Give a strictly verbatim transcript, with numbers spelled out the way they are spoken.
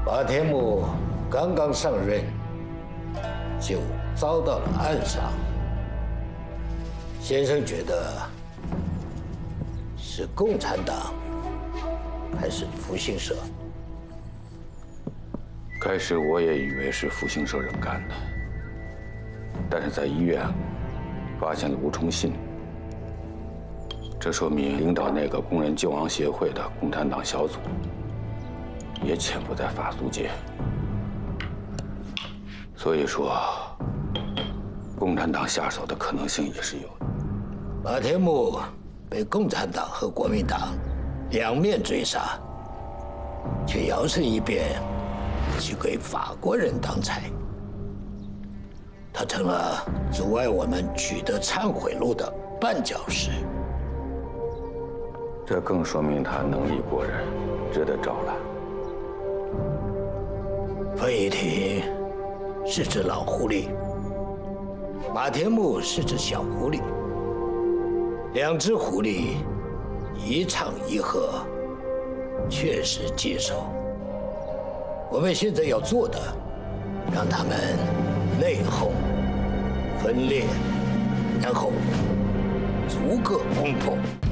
马天木刚刚上任，就遭到了暗杀。先生觉得是共产党还是复兴社？ 开始我也以为是复兴社人干的，但是在医院发现了吴崇信，这说明领导那个工人救亡协会的共产党小组也潜伏在法租界。所以说，共产党下手的可能性也是有的。 马天木被共产党和国民党两面追杀，却摇身一变去给法国人当差，他成了阻碍我们取得忏悔录的绊脚石。 这更说明他能力过人，值得招揽。 费玉婷是只老狐狸，马天木是只小狐狸，两只狐狸一唱一和，确实接受。我们现在要做的，让他们内讧、分裂，然后逐个攻破。